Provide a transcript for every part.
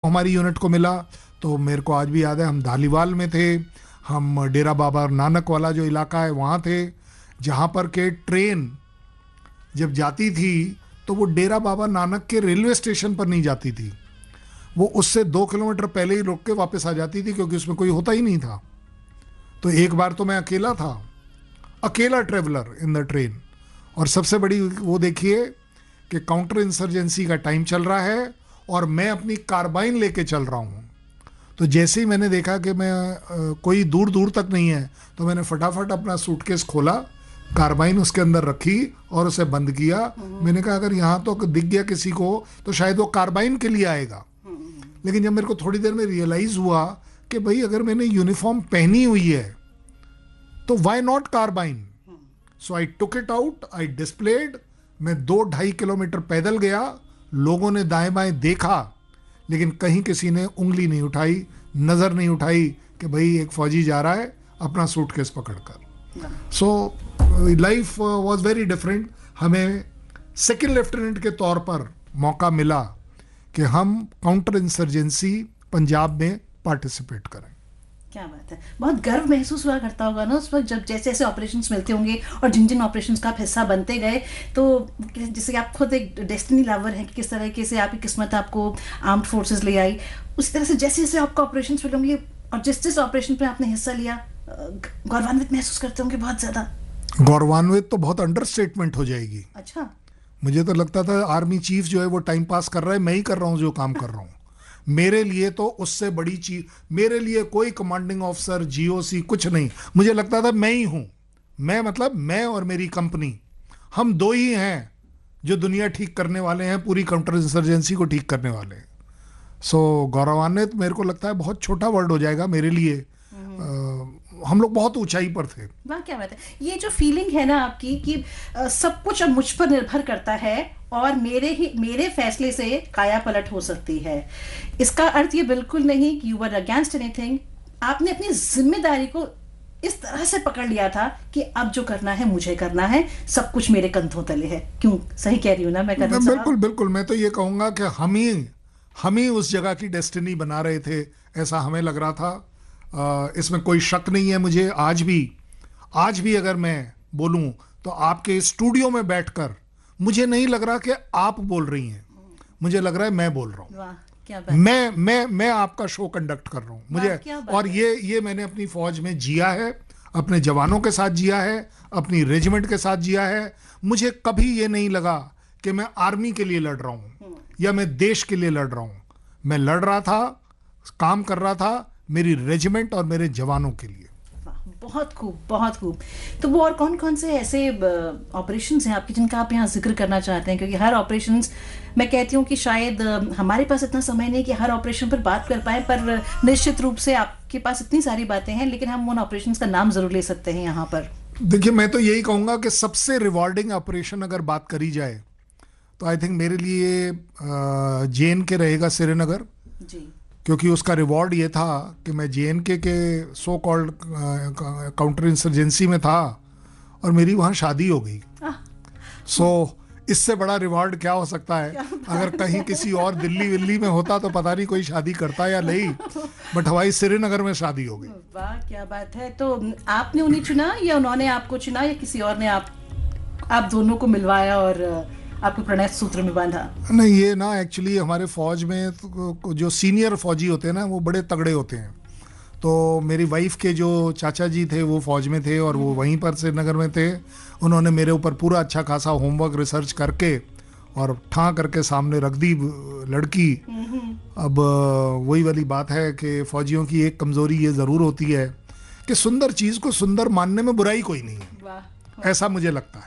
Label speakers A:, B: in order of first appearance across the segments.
A: हमारी यूनिट को मिला। तो मेरे को आज भी याद है, हम धालीवाल में थे, हम डेरा बाबा नानक वाला जो इलाका है वहाँ थे, जहाँ पर के ट्रेन जब जाती थी तो वो डेरा बाबा नानक के रेलवे स्टेशन पर नहीं जाती थी, वो उससे 2 किलोमीटर पहले ही रुक के वापस आ जाती थी, क्योंकि उसमें कोई होता ही नहीं था। तो एक बार तो मैं अकेला था, अकेला ट्रेवलर इन द ट्रेन। और सबसे बड़ी वो देखिए कि काउंटर इंसर्जेंसी का टाइम चल रहा है और मैं अपनी कार्बाइन लेके चल रहा हूँ। तो जैसे ही मैंने देखा कि मैं कोई दूर दूर तक नहीं है, तो मैंने फटाफट अपना सूटकेस खोला, कार्बाइन उसके अंदर रखी और उसे बंद किया। मैंने कहा अगर यहाँ तो दिख गया किसी को तो शायद वो कार्बाइन के लिए आएगा। लेकिन जब मेरे को थोड़ी देर में रियलाइज हुआ कि भाई अगर मैंने यूनिफॉर्म पहनी हुई है तो why not carbene. So I took it out, I displayed. मैं 2-2.5 किलोमीटर पैदल गया, लोगों ने दाएं बाएं देखा, लेकिन कहीं किसी ने उंगली नहीं उठाई, नज़र नहीं उठाई कि भाई एक फौजी जा रहा है अपना सूटकेस पकड़कर। So life was very different. हमें सेकंड लेफ्टिनेंट के तौर पर मौका मिला कि हम काउंटर इंसर्जेंसी पंजाब में पार्टिसिपेट करें।
B: क्या बात है, बहुत गर्व महसूस हुआ करता होगा ना उस वक्त जब जैसे ऐसे ऑपरेशंस मिलते होंगे और जिन जिन ऑपरेशंस का आप हिस्सा बनते गए। तो जैसे आप खुद एक डेस्टिनी लवर हैं कि किस तरीके से आपकी किस्मत आपको आर्म्ड फोर्सेस ले आई, उसी तरह से जैसे जैसे आपको ऑपरेशंस मिले होंगे और जिस जिस ऑपरेशन पे आपने हिस्सा लिया, गौरवान्वित महसूस करते होंगे बहुत ज़्यादा।
A: गौरवान्वित तो बहुत अंडरस्टेटमेंट हो जाएगी।
B: अच्छा,
A: मुझे तो लगता था आर्मी चीफ जो है वो टाइम पास कर रहा है, मैं ही कर रहा हूँ जो काम कर रहा हूँ। मेरे लिए तो उससे बड़ी चीज, मेरे लिए कोई कमांडिंग ऑफिसर जीओसी कुछ नहीं, मुझे लगता था मैं ही हूं। मैं मतलब मैं और मेरी कंपनी, हम दो ही हैं जो दुनिया ठीक करने वाले हैं, पूरी काउंटर इंसर्जेंसी को ठीक करने वाले हैं। सो गौरवान्वित मेरे को लगता है बहुत छोटा वर्ड हो जाएगा मेरे लिए। हम लोग बहुत ऊंचाई पर थे।
B: वाह क्या बात है, ये जो फीलिंग है ना आपकी कि सब कुछ अब मुझ पर निर्भर करता है और मेरे फैसले से काया पलट हो सकती है। इसका अर्थ ये बिल्कुल नहीं कि यू वर अगेंस्ट एनीथिंग। आपने अपनी जिम्मेदारी को इस तरह से पकड़ लिया था कि अब जो करना है मुझे करना है, सब कुछ मेरे कंधों तले है। क्यों, सही कह रही हूँ ना मैं?
A: बिल्कुल बिल्कुल, मैं तो ये कहूंगा कि हम ही उस जगह की डेस्टिनी बना रहे थे, ऐसा हमें लग रहा था। इसमें कोई शक नहीं है। मुझे आज भी अगर मैं बोलूं तो आपके स्टूडियो में बैठकर मुझे नहीं लग रहा कि आप बोल रही हैं, मुझे लग रहा है मैं बोल रहा हूं।
B: वाह क्या बात।
A: मैं आपका शो कंडक्ट कर रहा हूं मुझे। और ये मैंने अपनी फौज में जिया है, अपने जवानों के साथ जिया है, अपनी रेजिमेंट के साथ जिया है। मुझे कभी ये नहीं लगा कि मैं आर्मी के लिए लड़ रहा हूं या मैं देश के लिए लड़ रहा हूं। मैं लड़ रहा था, काम कर रहा था मेरी रेजिमेंट और मेरे जवानों के लिए।
B: बहुत खूब, बहुत खूब। तो वो और कौन कौन से ऐसे ऑपरेशंस हैं आपके जिनका आप यहाँ जिक्र करना चाहते हैं? क्योंकि हर ऑपरेशंस, मैं कहती हूँ कि शायद हमारे पास इतना समय नहीं कि हर ऑपरेशन पर बात कर पाए, पर निश्चित रूप से आपके पास इतनी सारी बातें हैं, लेकिन हम उन ऑपरेशंस का नाम जरूर ले सकते हैं यहाँ पर।
A: देखिए, मैं तो यही कहूँगा कि सबसे रिवॉर्डिंग ऑपरेशन अगर बात करी जाए तो आई थिंक मेरे लिए JNK रहेगा, श्रीनगर जी। क्योंकि उसका रिवॉर्ड ये था कि मैं JNK के सो कॉल्ड काउंटर इंसर्जेंसी में था और मेरी वहाँ शादी हो गई। सो इससे बड़ा रिवॉर्ड क्या हो सकता है? अगर कहीं किसी और दिल्ली में होता तो पता नहीं कोई शादी करता या नहीं, बट हमारी श्रीनगर में शादी हो गई।
B: वाह क्या बात है। तो आपने उन्हें चुना या उन्होंने आपको चुना या किसी और ने आप दोनों को मिलवाया और आपको प्रणय सूत्र में बांधा?
A: नहीं, ये ना एक्चुअली हमारे फौज में तो जो सीनियर फौजी होते हैं ना वो बड़े तगड़े होते हैं। तो मेरी वाइफ के जो चाचा जी थे वो फौज में थे और वो वहीं पर श्रीनगर में थे। उन्होंने मेरे ऊपर पूरा अच्छा खासा होमवर्क रिसर्च करके और ठां करके सामने रख दी लड़की। अब वही वाली बात है कि फौजियों की एक कमजोरी ये जरूर होती है कि सुंदर चीज को सुंदर मानने में बुराई कोई नहीं है, ऐसा मुझे लगता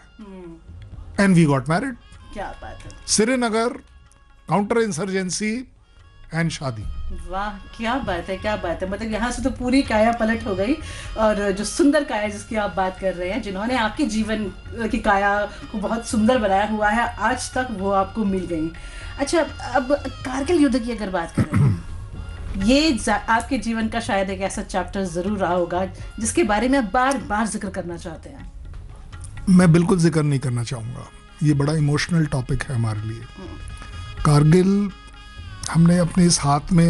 A: है। And we got married.
B: क्या बात है।
A: श्रीनगर, काउंटर इंसर्जेंसी एंड शादी।
B: वाह क्या बात है, क्या बात है। मतलब यहाँ से तो पूरी काया पलट हो गई और जो सुंदर काया जिसकी आप बात कर रहे हैं, जिन्होंने आपके जीवन की काया को बहुत सुंदर बनाया हुआ है, आज तक वो आपको मिल गई। अच्छा, अब कारगिल युद्ध की अगर बात करें, ये आपके जीवन का शायद एक ऐसा चैप्टर जरूर रहा होगा जिसके बारे में आप बार बार जिक्र करना चाहते हैं।
A: मैं बिल्कुल जिक्र नहीं करना चाहूँगा, ये बड़ा इमोशनल टॉपिक है हमारे लिए। कारगिल हमने अपने इस हाथ में